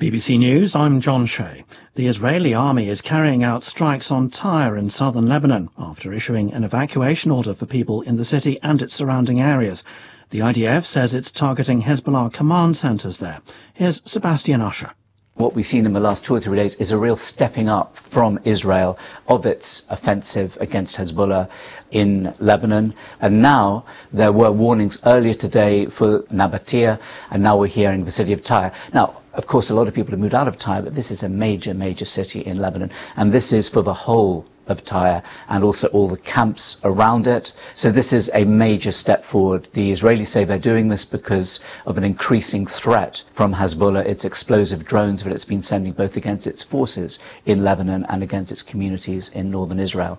BBC News, I'm John Shea. The Israeli army is carrying out strikes on Tyre in southern Lebanon after issuing an evacuation order for people in the city and its surrounding areas. The IDF says it's targeting Hezbollah command centres there. Here's Sebastian Usher. What we've seen in the last 2 or 3 days is a real stepping up from Israel of its offensive against Hezbollah in Lebanon. And now there were warnings earlier today for Nabatea, and now we're hearing the city of Tyre. Now, of course, a lot of people have moved out of Tyre, but this is a major, major city in Lebanon. And this is for the whole of Tyre and also all the camps around it. So this is a major step forward. The Israelis say they're doing this because of an increasing threat from Hezbollah, its explosive drones that it's been sending both against its forces in Lebanon and against its communities in northern Israel.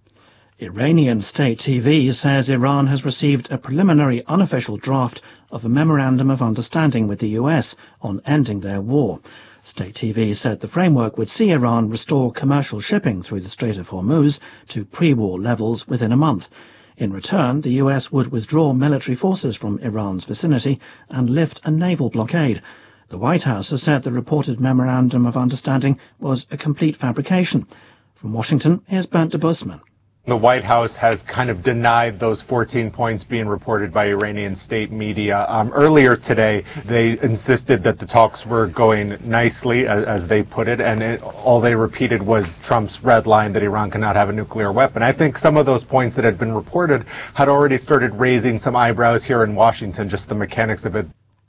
Iranian state TV says Iran has received a preliminary unofficial draft of a memorandum of understanding with the US on ending their war. State TV said the framework would see Iran restore commercial shipping through the Strait of Hormuz to pre-war levels within a month. In return, the US would withdraw military forces from Iran's vicinity and lift a naval blockade. The White House has said the reported memorandum of understanding was a complete fabrication. From Washington, here's Bernd Debusmann. The White House has kind of denied those 14 points being reported by Iranian state media. Earlier today, they insisted that the talks were going nicely, as they put it, and all they repeated was Trump's red line that Iran cannot have a nuclear weapon. I think some of those points that had been reported had already started raising some eyebrows here in Washington, just the mechanics of it.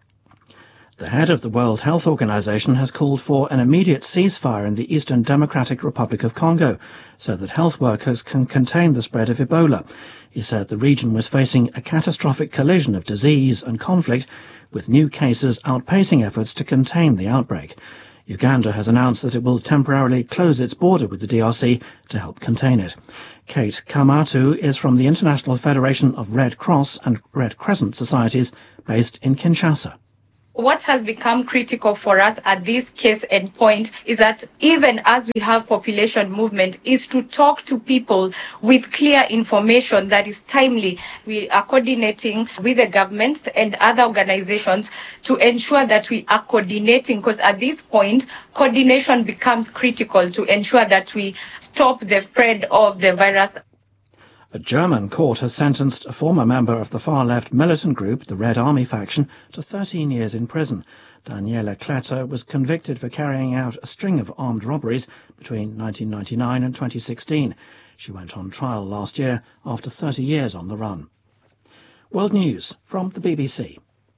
The head of the World Health Organization has called for an immediate ceasefire in the Eastern Democratic Republic of Congo so that health workers can contain the spread of Ebola. He said the region was facing a catastrophic collision of disease and conflict, with new cases outpacing efforts to contain the outbreak. Uganda has announced that it will temporarily close its border with the DRC to help contain it. Kate Kamatu is from the International Federation of Red Cross and Red Crescent Societies based in Kinshasa. What has become critical for us at this case and point is that even as we have population movement, is to talk to people with clear information that is timely. We are coordinating with the government and other organizations to ensure that we are coordinating, because at this point, coordination becomes critical to ensure that we stop the spread of the virus. A German court has sentenced a former member of the far-left militant group, the Red Army faction, to 13 years in prison. Daniela Kletter was convicted for carrying out a string of armed robberies between 1999 and 2016. She went on trial last year after 30 years on the run. World News from the BBC.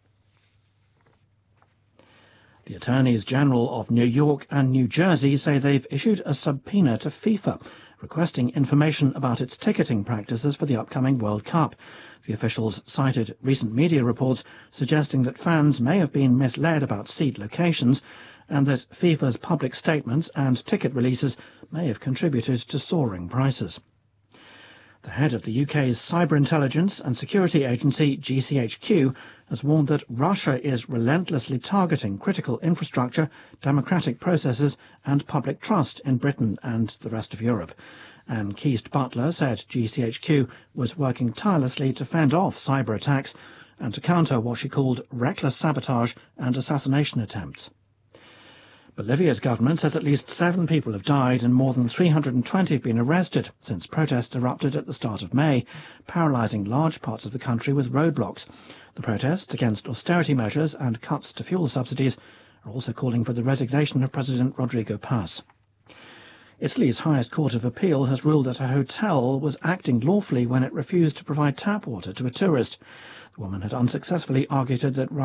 The Attorneys General of New York and New Jersey say they've issued a subpoena to FIFA, requesting information about its ticketing practices for the upcoming World Cup. The officials cited recent media reports suggesting that fans may have been misled about seat locations and that FIFA's public statements and ticket releases may have contributed to soaring prices. The head of the UK's Cyber Intelligence and Security Agency, GCHQ, has warned that Russia is relentlessly targeting critical infrastructure, democratic processes and public trust in Britain and the rest of Europe. Anne Keast-Butler said GCHQ was working tirelessly to fend off cyber attacks and to counter what she called reckless sabotage and assassination attempts. Bolivia's government says at least 7 people have died and more than 320 have been arrested since protests erupted at the start of May, paralysing large parts of the country with roadblocks. The protests against austerity measures and cuts to fuel subsidies are also calling for the resignation of President Rodrigo Paz. Italy's highest court of appeal has ruled that a hotel was acting lawfully when it refused to provide tap water to a tourist. The woman had unsuccessfully argued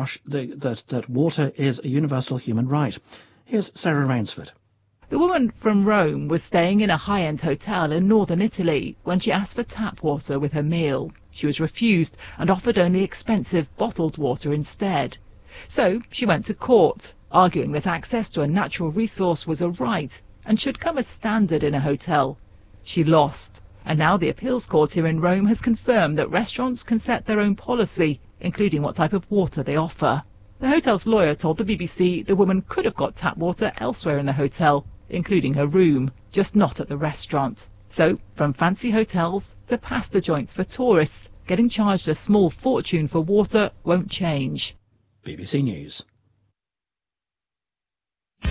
that water is a universal human right. Here's Sarah Rainsford. The woman from Rome was staying in a high-end hotel in northern Italy when she asked for tap water with her meal. She was refused and offered only expensive bottled water instead. So she went to court, arguing that access to a natural resource was a right and should come as standard in a hotel. She lost, and now the appeals court here in Rome has confirmed that restaurants can set their own policy, including what type of water they offer. The hotel's lawyer told the BBC the woman could have got tap water elsewhere in the hotel, including her room, just not at the restaurant. So, from fancy hotels to pasta joints for tourists, getting charged a small fortune for water won't change. BBC News.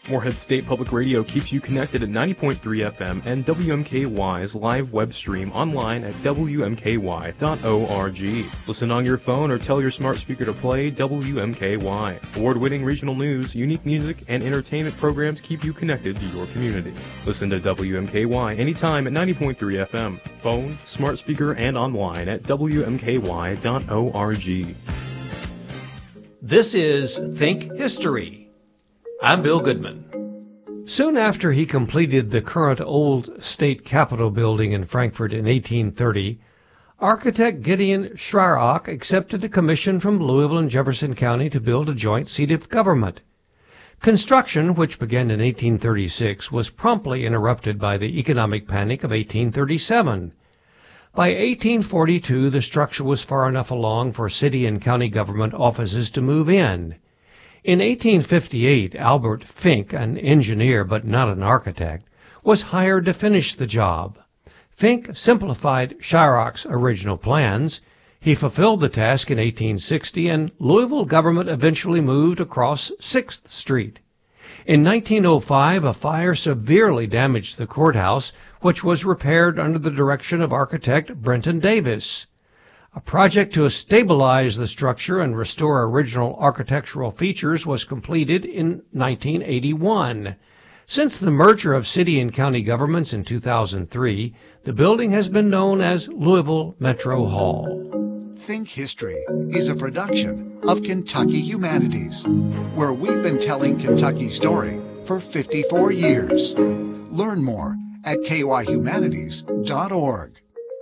Morehead State Public Radio keeps you connected at 90.3 FM and WMKY's live web stream online at WMKY.org. Listen on your phone or tell your smart speaker to play WMKY. Award-winning regional news, unique music, and entertainment programs keep you connected to your community. Listen to WMKY anytime at 90.3 FM. Phone, smart speaker, and online at WMKY.org. This is Think History. I'm Bill Goodman. Soon after he completed the current old state capitol building in Frankfurt in 1830, architect Gideon Schrauach accepted a commission from Louisville and Jefferson County to build a joint seat of government. Construction, which began in 1836, was promptly interrupted by the economic panic of 1837. By 1842, the structure was far enough along for city and county government offices to move in. In 1858, Albert Fink, an engineer but not an architect, was hired to finish the job. Fink simplified Schrauach's original plans. He fulfilled the task in 1860, and Louisville government eventually moved across 6th Street. In 1905, a fire severely damaged the courthouse, which was repaired under the direction of architect Brenton Davis. A project to stabilize the structure and restore original architectural features was completed in 1981. Since the merger of city and county governments in 2003, the building has been known as Louisville Metro Hall. Think History is a production of Kentucky Humanities, where we've been telling Kentucky's story for 54 years. Learn more at kyhumanities.org.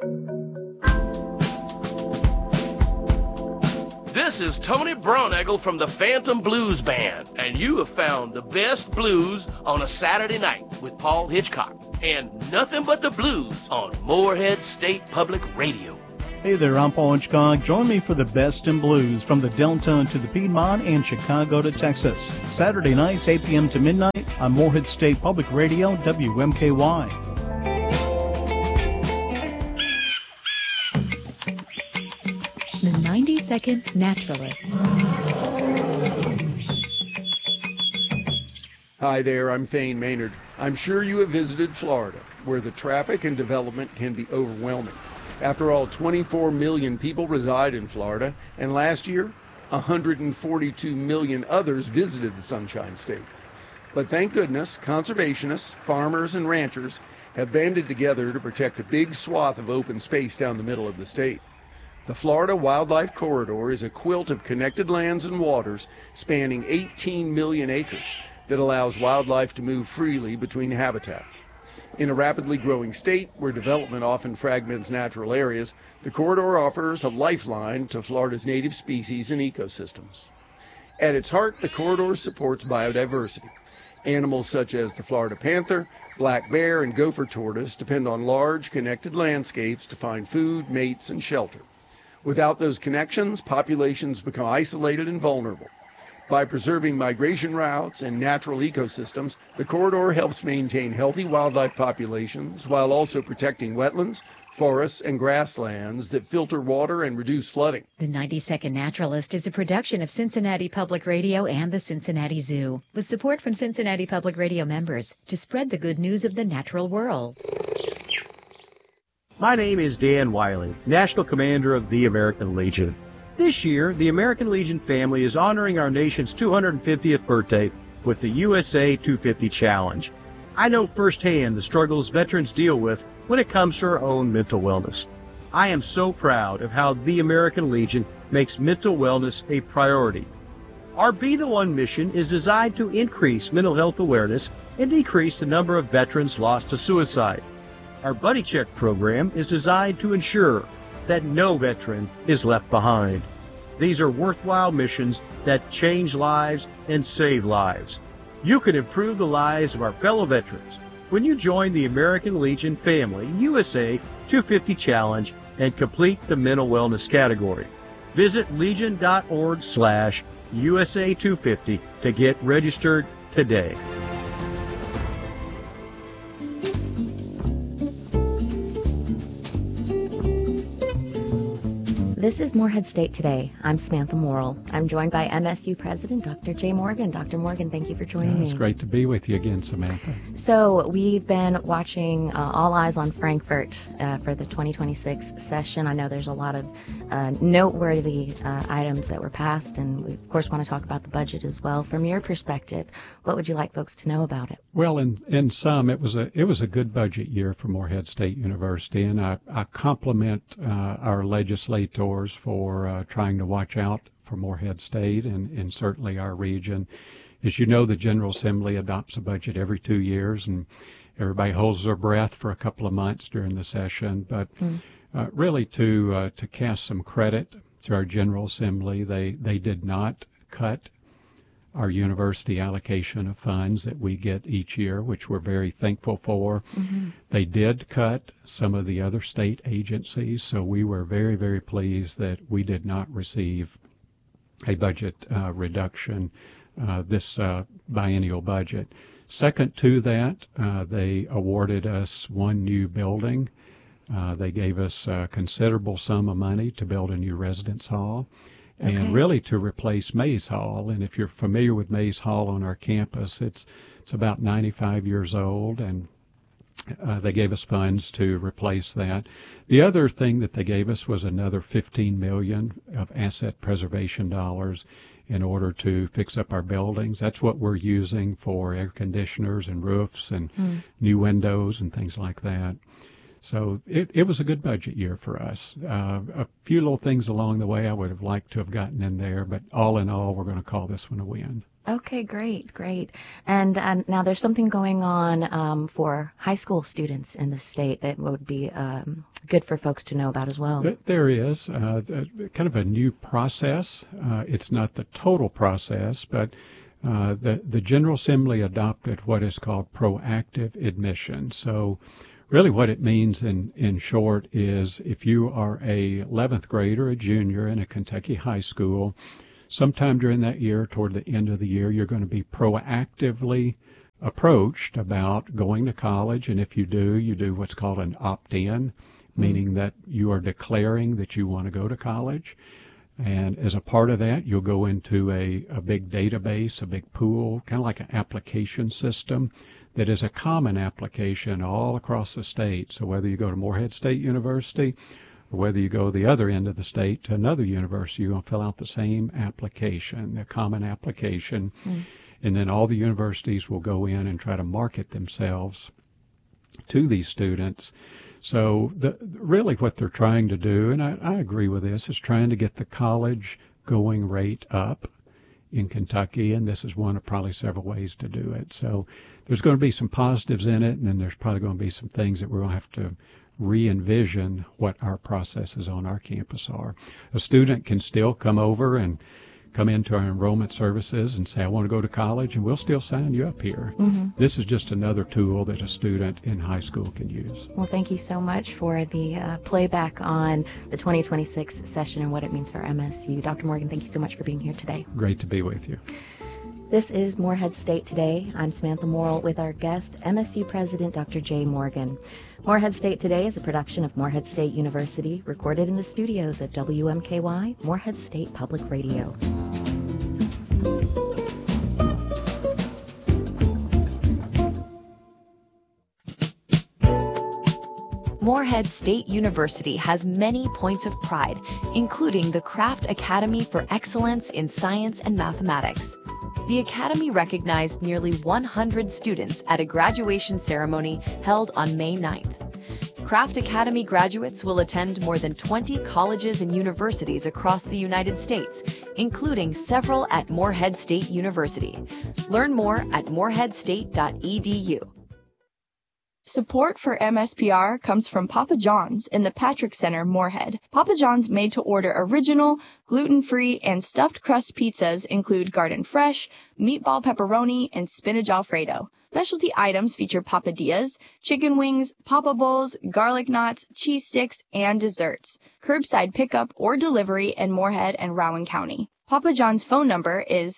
This is Tony Braunagel from the Phantom Blues Band, and you have found the best blues on a Saturday night with Paul Hitchcock, and nothing but the blues on Morehead State Public Radio. Hey there, I'm Paul Hitchcock. Join me for the best in blues from the Delta to the Piedmont and Chicago to Texas. Saturday nights, 8 p.m. to midnight on Morehead State Public Radio, WMKY. The 90-Second Naturalist. Hi there, I'm Thane Maynard. I'm sure you have visited Florida, where the traffic and development can be overwhelming. After all, 24 million people reside in Florida, and last year, 142 million others visited the Sunshine State. But thank goodness, conservationists, farmers, and ranchers have banded together to protect a big swath of open space down the middle of the state. The Florida Wildlife Corridor is a quilt of connected lands and waters spanning 18 million acres that allows wildlife to move freely between habitats. In a rapidly growing state where development often fragments natural areas, the corridor offers a lifeline to Florida's native species and ecosystems. At its heart, the corridor supports biodiversity. Animals such as the Florida panther, black bear, and gopher tortoise depend on large, connected landscapes to find food, mates, and shelter. Without those connections, populations become isolated and vulnerable. By preserving migration routes and natural ecosystems, the corridor helps maintain healthy wildlife populations while also protecting wetlands, forests, and grasslands that filter water and reduce flooding. The 90-Second Naturalist is a production of Cincinnati Public Radio and the Cincinnati Zoo, with support from Cincinnati Public Radio members to spread the good news of the natural world. My name is Dan Wiley, National Commander of the American Legion. This year, the American Legion family is honoring our nation's 250th birthday with the USA 250 Challenge. I know firsthand the struggles veterans deal with when it comes to our own mental wellness. I am so proud of how the American Legion makes mental wellness a priority. Our Be the One mission is designed to increase mental health awareness and decrease the number of veterans lost to suicide. Our Buddy Check program is designed to ensure that no veteran is left behind. These are worthwhile missions that change lives and save lives. You can improve the lives of our fellow veterans when you join the American Legion Family USA 250 Challenge and complete the mental wellness category. Visit legion.org/USA250 to get registered today. This is Morehead State Today. I'm Samantha Morrill. I'm joined by MSU President Dr. Jay Morgan. Dr. Morgan, thank you for joining me. It's great to be with you again, Samantha. So we've been watching All Eyes on Frankfurt for the 2026 session. I know there's a lot of noteworthy items that were passed, and we, of course, want to talk about the budget as well. From your perspective, what would you like folks to know about it? Well, in sum, it was a good budget year for Morehead State University, and I compliment our legislators for trying to watch out for Morehead State and certainly our region. As you know, the General Assembly adopts a budget every 2 years, and everybody holds their breath for a couple of months during the session. But really, to cast some credit to our General Assembly, they did not cut our university allocation of funds that we get each year, which we're very thankful for. They did cut some of the other state agencies, so we were very, very pleased that we did not receive a budget reduction this biennial budget. Second to that, they awarded us one new building. They gave us a considerable sum of money to build a new residence hall. And really to replace Mays Hall. And if you're familiar with Mays Hall on our campus, it's about 95 years old, and they gave us funds to replace that. The other thing that they gave us was another $15 million of asset preservation dollars in order to fix up our buildings. That's what we're using for air conditioners and roofs and new windows and things like that. So it was a good budget year for us. A few little things along the way I would have liked to have gotten in there, but all in all, we're going to call this one a win. Okay, great. And now there's something going on for high school students in the state that would be good for folks to know about as well. There is kind of a new process. It's not the total process, but the General Assembly adopted what is called proactive admission. So really what it means in short is if you are a 11th grader, a junior in a Kentucky high school, sometime during that year, toward the end of the year, you're going to be proactively approached about going to college. And if you do what's called an opt-in, meaning that you are declaring that you want to go to college. And as a part of that, you'll go into a big database, a big pool, kind of like an application system that is a common application all across the state. So whether you go to Morehead State University or whether you go the other end of the state to another university, you're going to fill out the same application, a common application. And then all the universities will go in and try to market themselves to these students. So really what they're trying to do, and I agree with this, is trying to get the college going rate up in Kentucky, and this is one of probably several ways to do it. So there's going to be some positives in it, and then there's probably going to be some things that we're going to have to re-envision what our processes on our campus are. A student can still come over and come into our enrollment services and say, I want to go to college, and we'll still sign you up here. This is just another tool that a student in high school can use. Well, thank you so much for the playback on the 2026 session and what it means for MSU. Dr. Morgan, thank you so much for being here today. Great to be with you. This is Morehead State Today. I'm Samantha Morrill with our guest, MSU President Dr. Jay Morgan. Morehead State Today is a production of Morehead State University, recorded in the studios at WMKY, Morehead State Public Radio. Morehead State University has many points of pride, including the Craft Academy for Excellence in Science and Mathematics. The Academy recognized nearly 100 students at a graduation ceremony held on May 9th. Craft Academy graduates will attend more than 20 colleges and universities across the United States, including several at Morehead State University. Learn more at moreheadstate.edu. Support for MSPR comes from Papa John's in the Patrick Center, Morehead. Papa John's made-to-order original, gluten-free, and stuffed crust pizzas include garden fresh, meatball pepperoni, and spinach alfredo. Specialty items feature papadillas, chicken wings, papa bowls, garlic knots, cheese sticks, and desserts. Curbside pickup or delivery in Morehead and Rowan County. Papa John's phone number is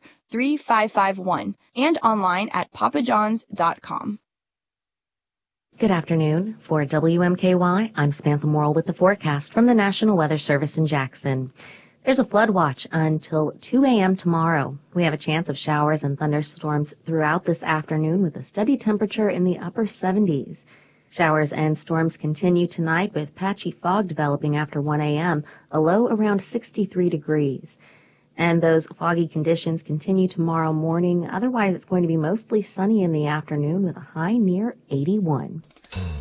784-3551 and online at papajohns.com. Good afternoon. For WMKY, I'm Samantha Morrill with the forecast from the National Weather Service in Jackson. There's a flood watch until 2 a.m. tomorrow. We have a chance of showers and thunderstorms throughout this afternoon with a steady temperature in the upper 70s. Showers and storms continue tonight with patchy fog developing after 1 a.m., a low around 63 degrees. And those foggy conditions continue tomorrow morning. Otherwise, it's going to be mostly sunny in the afternoon with a high near 81.